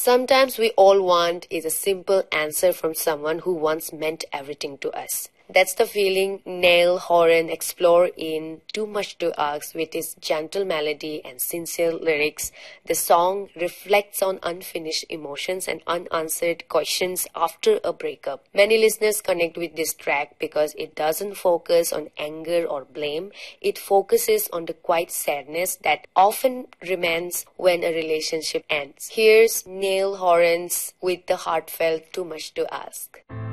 sometimes we all want is a simple answer from someone who once meant everything to us. That's the feeling Niall Horan explored in Too Much to Ask with its gentle melody and sincere lyrics. The song reflects on unfinished emotions and unanswered questions after a breakup. Many listeners connect with this track because it doesn't focus on anger or blame. It focuses on the quiet sadness that often remains when a relationship ends. Here's Niall Horan's with the heartfelt Too Much to Ask.